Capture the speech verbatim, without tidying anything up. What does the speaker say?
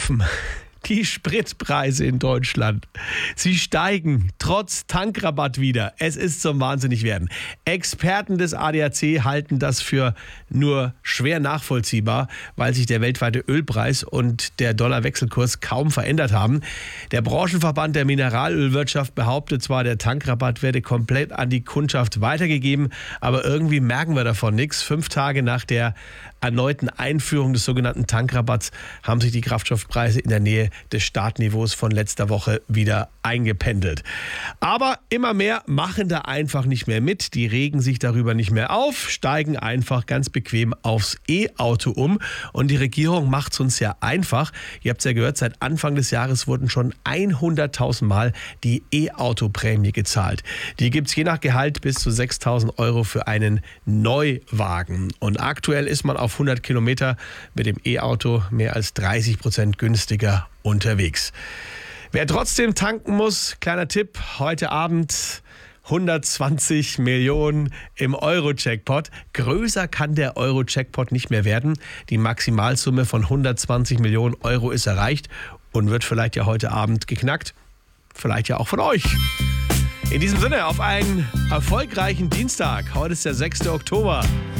Tropfen. Die Spritpreise in Deutschland, sie steigen trotz Tankrabatt wieder. Es ist zum Wahnsinnigwerden. Experten des A D A C halten das für nur schwer nachvollziehbar, weil sich der weltweite Ölpreis und der Dollarwechselkurs kaum verändert haben. Der Branchenverband der Mineralölwirtschaft behauptet zwar, der Tankrabatt werde komplett an die Kundschaft weitergegeben, aber irgendwie merken wir davon nichts. Fünf Tage nach der erneuten Einführung des sogenannten Tankrabatts haben sich die Kraftstoffpreise in der Nähe des Startniveaus von letzter Woche wieder eingependelt. Aber immer mehr machen da einfach nicht mehr mit. Die regen sich darüber nicht mehr auf, steigen einfach ganz bequem aufs E-Auto um. Und die Regierung macht es uns ja einfach. Ihr habt es ja gehört, seit Anfang des Jahres wurden schon hunderttausend Mal die E-Auto-Prämie gezahlt. Die gibt es je nach Gehalt bis zu sechstausend Euro für einen Neuwagen. Und aktuell ist man auf hundert Kilometer mit dem E-Auto mehr als dreißig Prozent günstiger unterwegs. Wer trotzdem tanken muss, kleiner Tipp, heute Abend hundertzwanzig Millionen im Euro-Jackpot. Größer kann der Euro-Jackpot nicht mehr werden. Die Maximalsumme von hundertzwanzig Millionen Euro ist erreicht und wird vielleicht ja heute Abend geknackt. Vielleicht ja auch von euch. In diesem Sinne, auf einen erfolgreichen Dienstag. Heute ist der sechster Oktober.